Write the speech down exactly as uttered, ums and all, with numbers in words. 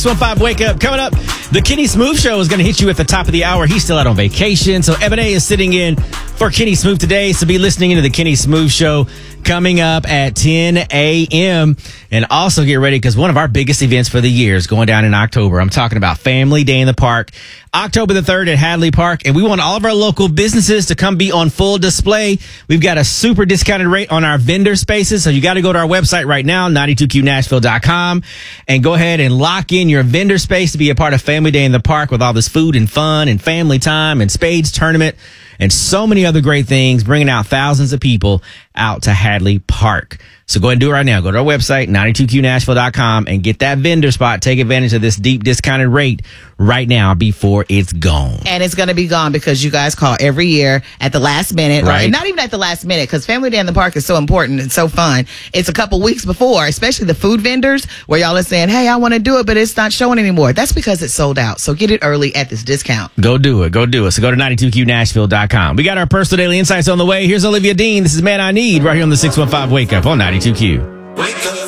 six one five Wake Up. Coming up, the Kenny Smooth Show is going to hit you at the top of the hour. He's still out on vacation, so Ebony is sitting in for Kenny Smooth today. So be listening into the Kenny Smooth Show coming up at ten a.m. And also get ready because one of our biggest events for the year is going down in October. I'm talking about Family Day in the Park, October the third at Hadley Park. And we want all of our local businesses to come be on full display. We've got a super discounted rate on our vendor spaces. So you got to go to our website right now, ninety-two Q Nashville dot com, and go ahead and lock in your vendor space to be a part of Family Day in the Park with all this food and fun and family time and spades tournament and so many other great things, bringing out thousands of people out to Hadley Park. So go ahead and do it right now. Go to our website, ninety-two Q Nashville dot com, and get that vendor spot. Take advantage of this deep discounted rate right now before it's gone. And it's going to be gone because you guys call every year at the last minute. Right. Or not even at the last minute, because Family Day in the Park is so important and so fun. It's a couple weeks before, especially the food vendors, where y'all are saying, hey, I want to do it, but it's not showing anymore. That's because it's sold out. So get it early at this discount. Go do it. Go do it. So go to ninety-two Q Nashville dot com. We got our personal daily insights on the way. Here's Olivia Dean. This is Man I Need right here on the six one five Wake Up on ninety-two Q. Wake up.